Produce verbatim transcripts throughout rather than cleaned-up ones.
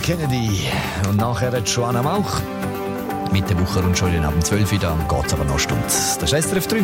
Kennedy und nachher Joanna Mauch. Mit der Woche rund schon ab zwölf Uhr, dann geht es aber noch Stunde. Das ist S R F drei.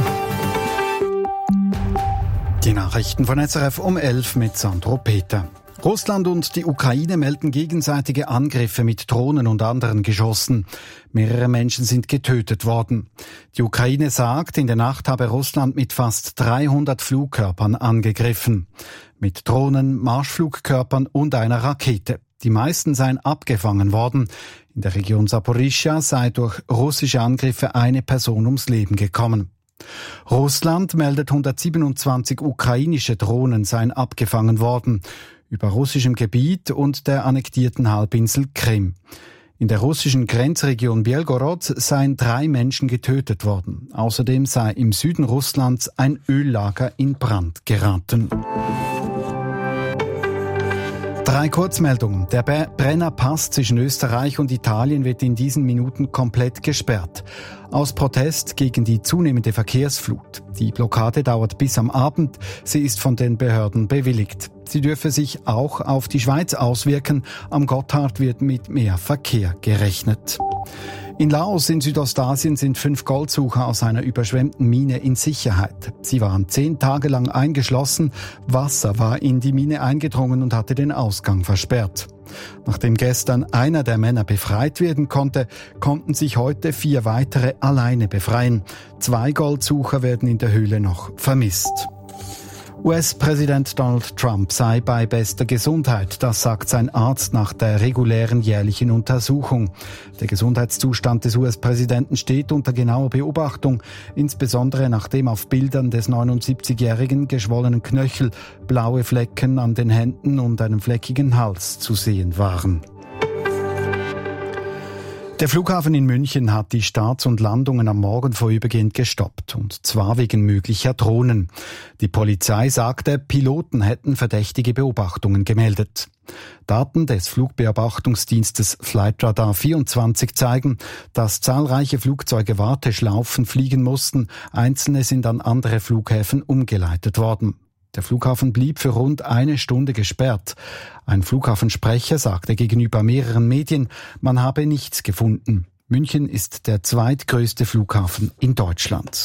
Die Nachrichten von S R F um elf mit Sandro Peter. Russland und die Ukraine melden gegenseitige Angriffe mit Drohnen und anderen Geschossen. Mehrere Menschen sind getötet worden. Die Ukraine sagt, in der Nacht habe Russland mit fast dreihundert Flugkörpern angegriffen. Mit Drohnen, Marschflugkörpern und einer Rakete. Die meisten seien abgefangen worden. In der Region Saporischschja sei durch russische Angriffe eine Person ums Leben gekommen. Russland meldet hundertsiebenundzwanzig ukrainische Drohnen seien abgefangen worden über russischem Gebiet und der annektierten Halbinsel Krim. In der russischen Grenzregion Belgorod seien drei Menschen getötet worden. Außerdem sei im Süden Russlands ein Öllager in Brand geraten. Drei Kurzmeldungen. Der Brenner Pass zwischen Österreich und Italien wird in diesen Minuten komplett gesperrt. Aus Protest gegen die zunehmende Verkehrsflut. Die Blockade dauert bis am Abend. Sie ist von den Behörden bewilligt. Sie dürfe sich auch auf die Schweiz auswirken. Am Gotthard wird mit mehr Verkehr gerechnet. In Laos in Südostasien sind fünf Goldsucher aus einer überschwemmten Mine in Sicherheit. Sie waren zehn Tage lang eingeschlossen. Wasser war in die Mine eingedrungen und hatte den Ausgang versperrt. Nachdem gestern einer der Männer befreit werden konnte, konnten sich heute vier weitere alleine befreien. Zwei Goldsucher werden in der Höhle noch vermisst. U S-Präsident Donald Trump sei bei bester Gesundheit, das sagt sein Arzt nach der regulären jährlichen Untersuchung. Der Gesundheitszustand des U S-Präsidenten steht unter genauer Beobachtung, insbesondere nachdem auf Bildern des neunundsiebzigjährigen geschwollenen Knöchel, blaue Flecken an den Händen und einem fleckigen Hals zu sehen waren. Der Flughafen in München hat die Starts und Landungen am Morgen vorübergehend gestoppt, und zwar wegen möglicher Drohnen. Die Polizei sagte, Piloten hätten verdächtige Beobachtungen gemeldet. Daten des Flugbeobachtungsdienstes Flightradar vierundzwanzig zeigen, dass zahlreiche Flugzeuge Warteschlaufen fliegen mussten, einzelne sind an andere Flughäfen umgeleitet worden. Der Flughafen blieb für rund eine Stunde gesperrt. Ein Flughafensprecher sagte gegenüber mehreren Medien, man habe nichts gefunden. München ist der zweitgrößte Flughafen in Deutschland.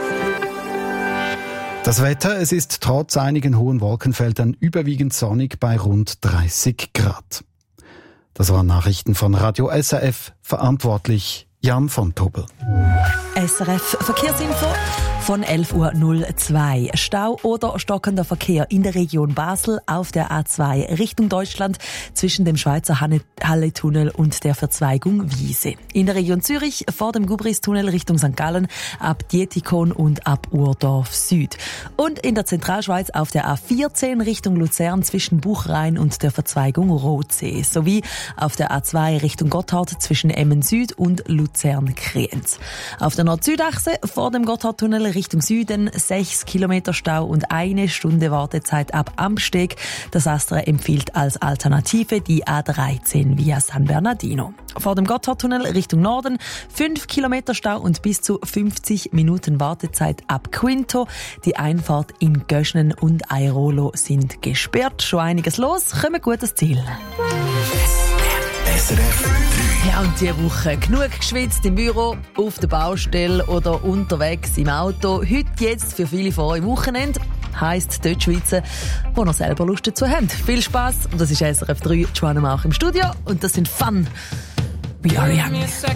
Das Wetter, es ist trotz einigen hohen Wolkenfeldern überwiegend sonnig bei rund dreißig Grad. Das waren Nachrichten von Radio S R F, verantwortlich Jan von Tobel. S R F Verkehrsinfo von elf Uhr null zwei. Stau oder stockender Verkehr in der Region Basel auf der A zwei Richtung Deutschland zwischen dem Schweizer Halletunnel und der Verzweigung Wiese. In der Region Zürich vor dem Gubristunnel Richtung Sankt Gallen ab Dietikon und ab Urdorf Süd. Und in der Zentralschweiz auf der A vierzehn Richtung Luzern zwischen Buchrhein und der Verzweigung Rotsee. Sowie auf der A zwei Richtung Gotthard zwischen Emmen Süd und Luzern-Kriens. Auf der Nord-Süd-Achse vor dem Gotthardtunnel Richtung Süden sechs Kilometer Stau und eine Stunde Wartezeit ab Amsteg. Das Astra empfiehlt als Alternative die A dreizehn via San Bernardino. Vor dem Gotthardtunnel Richtung Norden fünf Kilometer Stau und bis zu fünfzig Minuten Wartezeit ab Quinto. Die Einfahrt in Göschnen und Airolo sind gesperrt. Schon einiges los, kommen gutes Ziel. S R F Ja, und diese Woche genug geschwitzt im Büro, auf der Baustelle oder unterwegs im Auto. Heute jetzt für viele von euch Wochenende. Heisst dort schwitzen, wo noch selber Lust dazu haben. Viel Spass. Und das ist S R F drei, Joanna Mauch im Studio. Und das sind Fun. We are young.